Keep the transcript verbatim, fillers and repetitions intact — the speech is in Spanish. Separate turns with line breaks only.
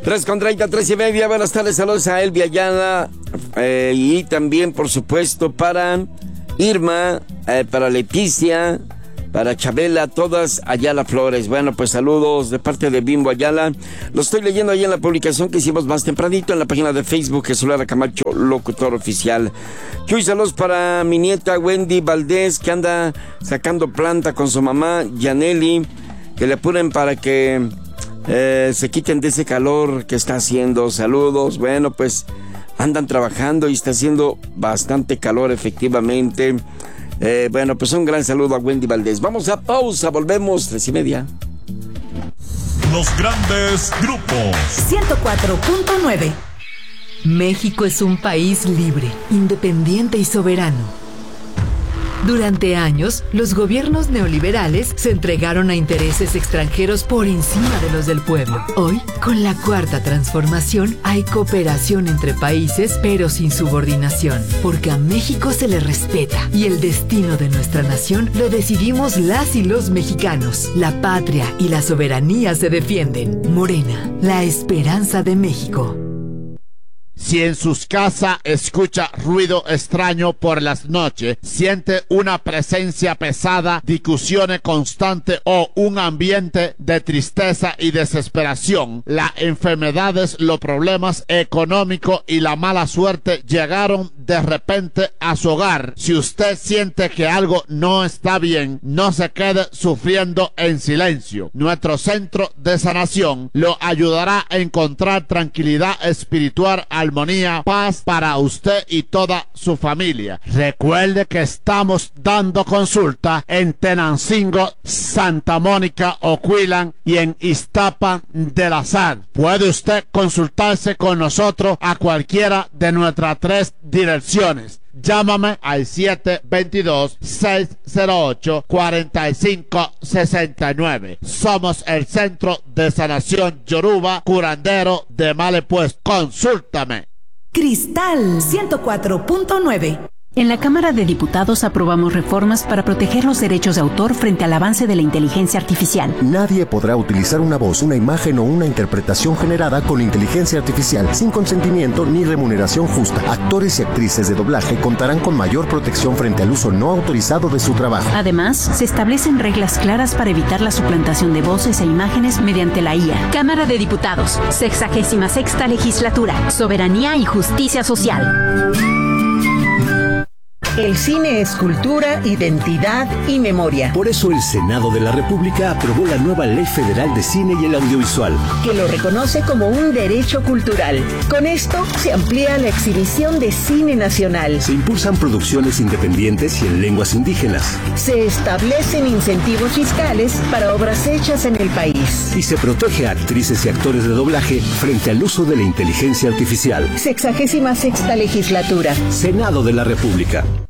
tres con treinta, tres y media. Buenas tardes, saludos a Elvia Ayala. Eh, y también, por supuesto, para Irma, eh, para Leticia, para Chabela, todas Ayala Flores. Bueno, pues saludos de parte de Bimbo Ayala. Lo estoy leyendo ahí en la publicación que hicimos más tempranito en la página de Facebook, Jesús Lara Camacho, locutor oficial. Chuy, saludos para mi nieta Wendy Valdés, que anda sacando planta con su mamá Yaneli, que le apuren para que eh, se quiten de ese calor que está haciendo. Saludos. Bueno, pues andan trabajando y está haciendo bastante calor, efectivamente. Eh, bueno, pues un gran saludo a Wendy Valdés. Vamos a pausa, volvemos, tres y media.
Los grandes grupos.
ciento cuatro punto nueve. México es un país libre, independiente y soberano. Durante años, los gobiernos neoliberales se entregaron a intereses extranjeros por encima de los del pueblo. Hoy, con la cuarta transformación, hay cooperación entre países, pero sin subordinación, porque a México se le respeta y el destino de nuestra nación lo decidimos las y los mexicanos. La patria y la soberanía se defienden. Morena, la esperanza de México.
Si en sus casas escucha ruido extraño por las noches, siente una presencia pesada, discusiones constantes o un ambiente de tristeza y desesperación, las enfermedades, los problemas económicos y la mala suerte llegaron de repente a su hogar. Si usted siente que algo no está bien, no se quede sufriendo en silencio. Nuestro centro de sanación lo ayudará a encontrar tranquilidad espiritual, armonía, paz para usted y toda su familia. Recuerde que estamos dando consulta en Tenancingo, Santa Mónica, Oquillan y en Iztapa de la Sal. Puede usted consultarse con nosotros a cualquiera de nuestras tres direcciones. Llámame al siete dos dos, seis cero ocho, cuatro cinco seis nueve. Somos el Centro de Sanación Yoruba, curandero de males pues. Consúltame.
Cristal ciento cuatro punto nueve.
En la Cámara de Diputados aprobamos reformas para proteger los derechos de autor frente al avance de la inteligencia artificial.
Nadie podrá utilizar una voz, una imagen o una interpretación generada con inteligencia artificial sin consentimiento ni remuneración justa. Actores y actrices de doblaje contarán con mayor protección frente al uso no autorizado de su trabajo.
Además, se establecen reglas claras para evitar la suplantación de voces e imágenes mediante la I A. Cámara de Diputados, sexagésima sexta legislatura, soberanía y justicia social.
El cine es cultura, identidad y memoria.
Por eso el Senado de la República aprobó la nueva Ley Federal de Cine y el Audiovisual,
que lo reconoce como un derecho cultural. Con esto se amplía la exhibición de cine nacional.
Se impulsan producciones independientes y en lenguas indígenas.
Se establecen incentivos fiscales para obras hechas en el país.
Y se protege a actrices y actores de doblaje frente al uso de la inteligencia artificial.
Sexagésima sexta legislatura.
Senado de la República.